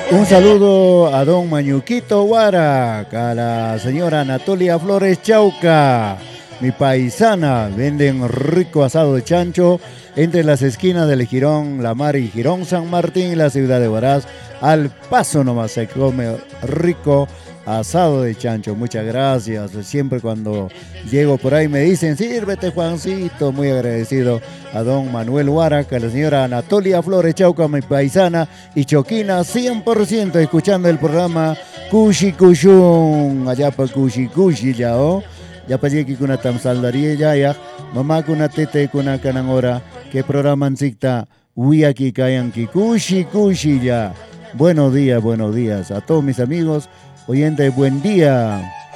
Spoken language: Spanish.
Un saludo a don Mañuquito Guarac, a la señora Anatolia Flores Chauca, mi paisana. Venden rico asado de chancho entre las esquinas del Girón La Mar y Girón San Martín, la ciudad de Huaraz. Al paso nomás se come rico asado de chancho. Muchas gracias. Siempre cuando llego por ahí me dicen, sírvete Juancito. Muy agradecido a don Manuel Huarac, a la señora Anatolia Flores Chauca, mi paisana y choquina 100%, escuchando el programa Cushi Cushun. Allá para Cushi Cushi ya, ¿oh? Ya para llegar con una tamsaldaría ya, mamá con una tete con una canangora, que programa zicta, aquí cayan ki Cushi Cushi ya. Buenos días a todos mis amigos oyentes, buen día.